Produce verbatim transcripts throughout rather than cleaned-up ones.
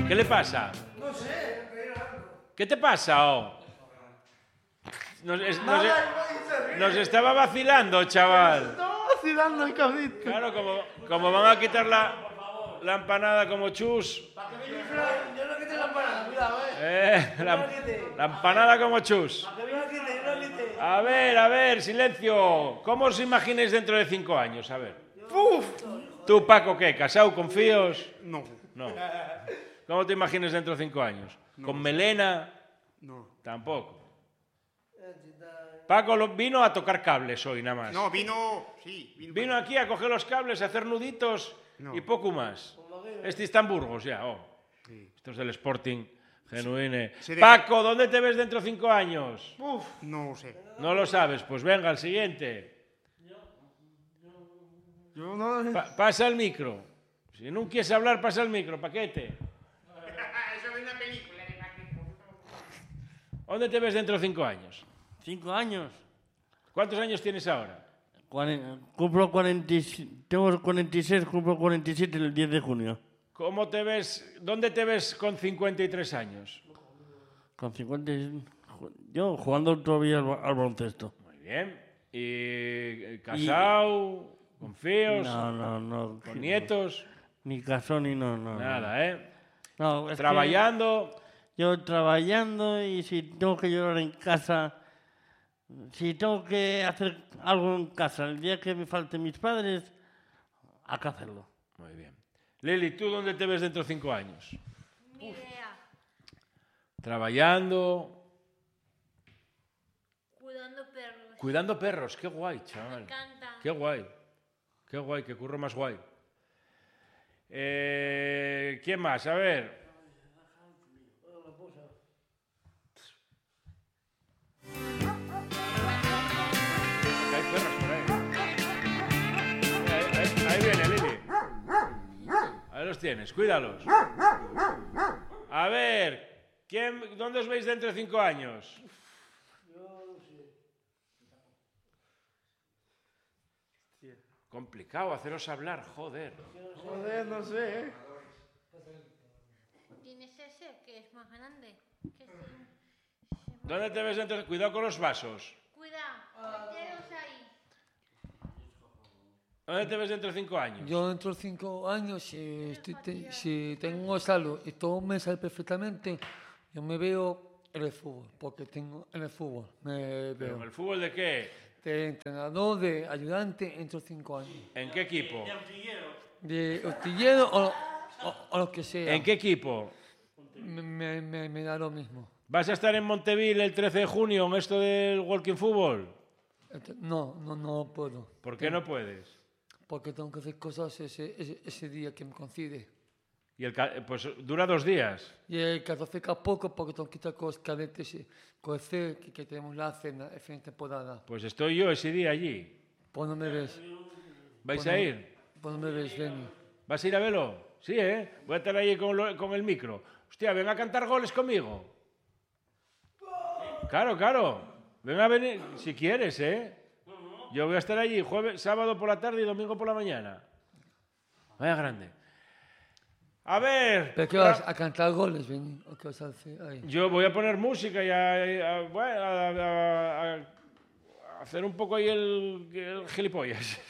¿Qué le pasa? No sé. ¿Qué te pasa, oh? Nos, es, nos, nos estaba vacilando, chaval. Estaba vacilando el cabrito. Claro, como, como van a quitar la, la empanada como chus. Yo no quité la empanada, cuidado, eh. Eh, la, la empanada como chus. Yo no quité, yo no quité. A ver, a ver, silencio. ¿Cómo os imagináis dentro de cinco años? A ver. Uf. ¿Tú, Paco, qué? ¿Casado con fíos? No. No. ¿Cómo te imaginas dentro de cinco años? ¿Con melena? No. Tampoco. Paco lo, vino a tocar cables hoy, nada más. No, vino... Sí, vino... Vino aquí a coger los cables, a hacer nuditos No. y poco más. Este está en Burgos ya, oh. Sí. Esto es del Sporting Genuine. Se deja- Paco, ¿dónde te ves dentro de cinco años? Uf, no sé. No lo sabes, pues venga, al siguiente. Yo no... Pa- pasa el micro. Si no quieres hablar, pasa el micro, paquete. Eso es una película de ¿Dónde te ves dentro de cinco años? Cinco años. ¿Cuántos años tienes ahora? Cuaren- cumplo cuarenta y siete, tengo cuarenta y seis, cumplo cuarenta y siete el diez de junio. ¿Cómo te ves? ¿Dónde te ves con cincuenta y tres años? Con cincuenta y- yo jugando todavía al, ba- al baloncesto. Muy bien. ¿Y eh, casado? ¿Con fíos? No, no, no. ¿Con nietos? Ni casó ni no, no. no. Nada, ¿eh? No, es que Trabajando. yo trabajando y si tengo que llorar en casa, si tengo que hacer algo en casa, el día que me falten mis padres, hay que hacerlo. Muy bien. Lili, ¿tú dónde te ves dentro de cinco años? Ni idea. Trabajando. Cuidando perros. Cuidando perros. Qué guay, Me chaval. encanta. Qué guay. Qué guay, qué curro más guay. Eh, ¿Quién más? A ver. Hay perros por ahí. Ahí, ahí- ahí viene, Lili. Ahí los tienes, cuídalos. A ver, ¿quién, ¿dónde os veis dentro de cinco años? Complicado haceros hablar, joder. Joder, no sé, eh. ¿Tienes ese que es más grande? Que sí. ¿Dónde te ves dentro de... Cuidado con los vasos. Cuidado, meteros ahí. ¿Dónde te ves dentro de cinco años? Yo dentro de cinco años, si, estoy- te- si tengo salud y todo me sale perfectamente, yo me veo en el fútbol, porque tengo en el fútbol, me ¿Pero en veo el fútbol de qué? de entrenador, de ayudante dentro de cinco años, ¿En qué equipo? de artillero o, o, o lo que sea, ¿En qué equipo? me, me, me- me da lo mismo. ¿Vas a estar en Monteville el trece de junio en esto del Walking Fútbol? Ent- No, no, no puedo, ¿Por qué no puedes? porque tengo que hacer cosas ese, ese, ese día que me coincide. Y el ca- pues dura dos días. Y el catorce a poco, porque tengo que estar con los cadetes, y con el C, que, que tenemos la cena, el fin de temporada. Pues estoy yo ese día allí. Pues no me ves. ¿Vais Pues a no- ir? Pues no me ves, Benny. ¿Vas a ir a verlo? Sí, ¿eh? Voy a estar ahí con, lo- con el micro. Hostia, ven a cantar goles conmigo. Claro, claro. Ven a venir si quieres, ¿eh? Yo voy a estar allí jueves, sábado por la tarde y domingo por la mañana. Vaya grande. A ver. ¿Pero qué vas a cantar goles, Benny? ¿O qué vas a hacer ahí? Yo voy a poner música y a, a- bueno, a- a- a hacer un poco ahí el, el gilipollas.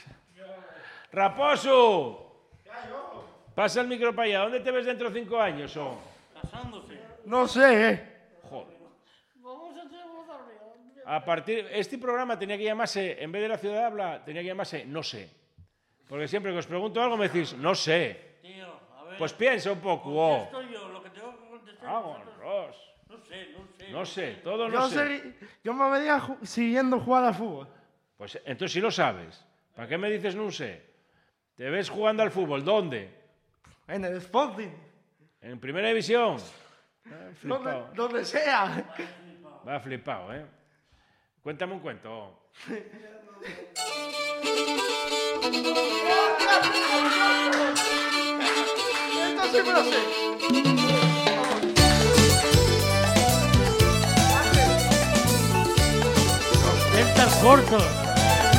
¡Raposo! Pasa el micro para allá. ¿Dónde te ves dentro de cinco años? Oh? Casándose. No sé, eh. Joder. Vamos a hacer voz arriba. A partir, este programa tenía que llamarse, en vez de La Ciudad Habla, tenía que llamarse No sé. Porque siempre que os pregunto algo me decís, no sé. Tío, a ver. Pues piensa un poco. Oh. contesto yo lo que tengo que contestar. Ah, vosotros. Ross. No sé, no sé. No sé, todo no Yo, sé. seri- yo me vería ju- siguiendo jugar al fútbol. Pues entonces sí lo sabes. ¿Para qué me dices no sé? ¿Te ves jugando al fútbol? ¿Dónde? En el Sporting. ¿En primera división? Ah, Donde, flipado. donde sea. Va flipado, ¿eh? Cuéntame un cuento. Esto sí me lo sé. Estas cortos.